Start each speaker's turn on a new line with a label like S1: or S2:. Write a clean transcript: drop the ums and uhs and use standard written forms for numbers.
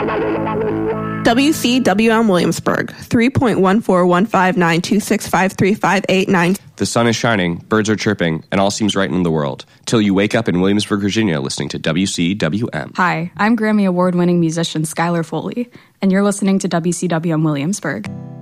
S1: WCWM Williamsburg, 3.1415926535889.
S2: The sun is shining, birds are chirping, and all seems right in the world. Till you wake up in Williamsburg, Virginia, listening to WCWM.
S3: Hi, I'm Grammy Award-winning musician Skylar Foley, and you're listening to WCWM Williamsburg.